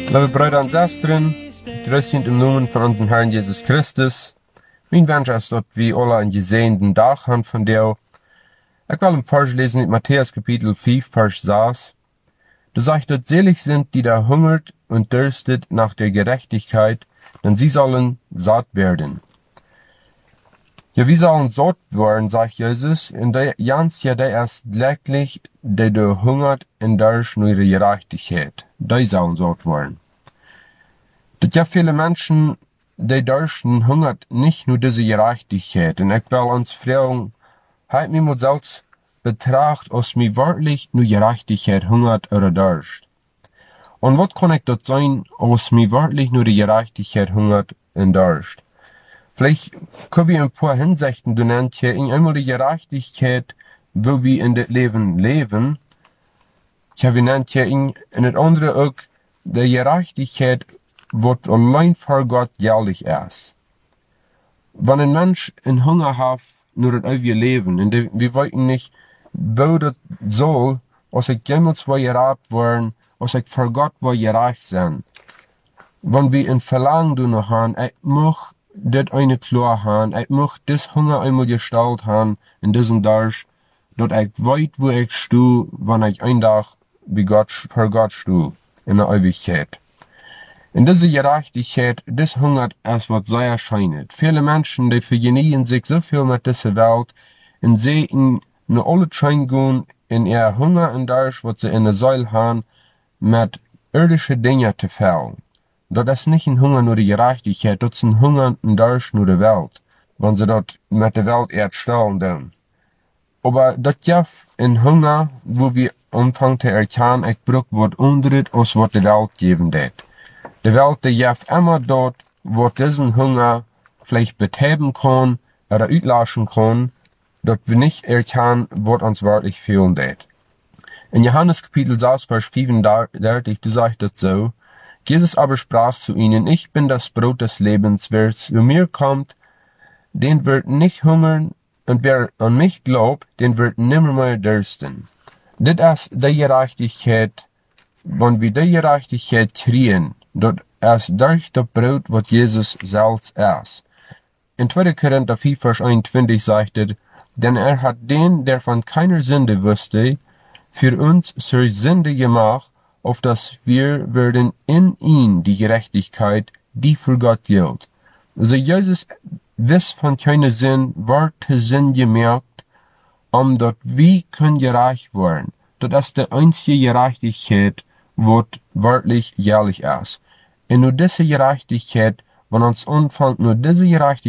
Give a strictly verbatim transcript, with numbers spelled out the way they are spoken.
Lieve broeder en zusteren, tröst sind im Namen von unserem Herrn Jesus Christus. Mein Wunsch ist, dass wir alle einen gesegneten Tag haben von dir. Ich will im Vers lesen in Matthäus Kapitel fünf, Vers sechs. Du sagst, dass selig sind, die da hungert und dürstet nach der Gerechtigkeit, denn sie sollen satt werden. Ja, wir sollen satt werden, sagt Jesus, und der Jans ja der ist glücklich, der da hungert und durch nur ihre Gerechtigkeit. Die sollen satt werden. Das ja viele Menschen, die dürsten hungert nicht nur diese Gerechtigkeit, und ich will uns fragen, halt mir mal selbst betracht, ob mir wirklich nur Gerechtigkeit hungert oder durst. Und was kann ich dort sein, ob mir wirklich nur die Gerechtigkeit hungert und durst? Vielleicht können wir ein paar Hinsichten, du nennst hier in einmal die Gerechtigkeit, wo wir in das Leben leben. Ja, wir nennen hier in, in das andere auch die Gerechtigkeit, was allein vor Gott jährlich ist. Wenn ein Mensch in Hunger hat, nur das ewige Leben, und wir wollten nicht, wo das soll, als ich jemals wo gerat worden, als ich vor Gott wo gerecht sein. Wenn wir ein Verlangen noch haben, ich möchte das eine klar haben, ich möchte das Hunger einmal gestellt haben, in diesem Dorsch, dass ich weiß, wo ich stehe, wenn ich ein Tag bei Gott, vor Gott stehe, in der Ewigkeit. In dieser Gerechtigkeit, das hungert es, was sehr erscheint. Viele Menschen, die vergenieren sich so viel mit dieser Welt, und sehen nur alle Schein gehen, in ihr Hunger und Durst, was sie in der Säule haben, mit irdische Dinge zu fällen. Das ist nicht ein Hunger nur die Gerechtigkeit, das ist ein Hunger und Durst nur die Welt, wenn sie dort mit der Welt erstellen tun. Aber das gibt ein Hunger, wo wir anfangen zu erkennen, ich brauche was anderes, als was die Welt geben wird. Die Welt, die gibt immer dort, wo diesen Hunger vielleicht betäuben kann oder auslassen kann, dass wir nicht erkennen, was uns wirklich fehlen wird. In Johannes Kapitel sechs, Vers fünfunddreißig, du sagst das so, Jesus aber sprach zu ihnen, ich bin das Brot des Lebens, wer zu mir kommt, den wird nicht hungern, und wer an mich glaubt, den wird nimmermehr dürsten. Das ist die Gerechtigkeit, wenn wir die Gerechtigkeit kriegen, das ist durch das Brot, was Jesus selbst ist. In zweiter Korinther vier, Vers einundzwanzig sagt er, denn er hat den, der von keiner Sünde wusste, für uns zur Sünde gemacht, auf dass wir werden in ihn die Gerechtigkeit, die für Gott gilt. Also Jesus wiss von keiner Sinn, wird zu Sinn gemerkt, um dass wir können gerecht werden. Das ist die einzige Gerechtigkeit, was wirklich jährlich ist. Und nur diese Gerechtigkeit, wenn uns anfängt, nur diese Gerechtigkeit